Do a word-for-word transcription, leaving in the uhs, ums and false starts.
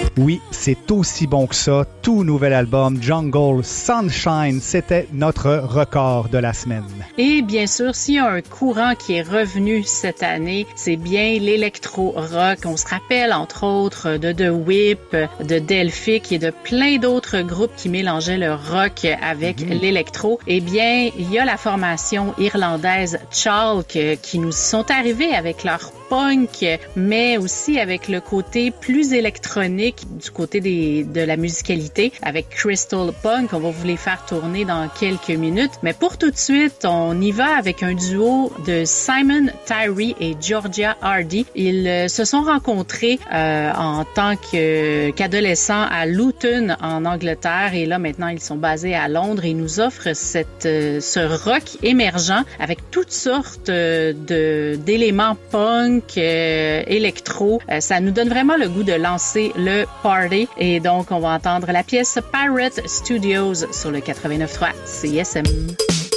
Oui, c'est aussi bon que ça. Tout nouvel album, Jungle Sunshine, c'était notre record de la semaine. Et bien sûr, s'il y a un courant qui est revenu cette année, c'est bien l'électro-rock. On se rappelle, entre autres, de The Whip, de Delphic et de plein d'autres groupes qui mélangeaient le rock avec mmh. l'électro. Eh bien, il y a la formation irlandaise Chalk qui nous sont arrivés avec leur punk, mais aussi avec le côté plus électronique du côté des, de la musicalité avec Crystal Punk. On va vous les faire tourner dans quelques minutes. Mais pour tout de suite, on y va avec un duo de Simon Tyree et Georgia Hardy. Ils euh, se sont rencontrés euh, en tant que, qu'adolescents à Luton en Angleterre et là maintenant ils sont basés à Londres et ils nous offrent cette, euh, ce rock émergent avec toutes sortes euh, de, d'éléments punk, euh, électro. Euh, ça nous donne vraiment le goût de lancer le party. Et donc, on va entendre la pièce Pirate Studios sur le quatre-vingt-neuf trois C I S M.